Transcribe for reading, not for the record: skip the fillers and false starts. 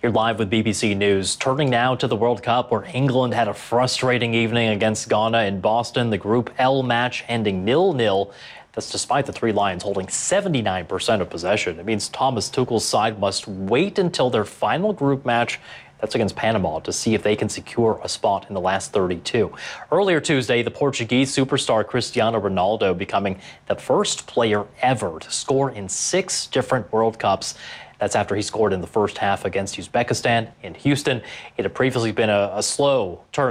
You're live with BBC News. Turning now to the World Cup, where England had a frustrating evening against Ghana in Boston. The Group L match ending 0-0. That's despite the Three Lions holding 79% of possession. It means Thomas Tuchel's side must wait until their final group match. That's against Panama, to see if they can secure a spot in the last 32. Earlier Tuesday, the Portuguese superstar Cristiano Ronaldo becoming the first player ever to score in 6 different World Cups. That's after he scored in the first half against Uzbekistan in Houston. It had previously been a slow turn.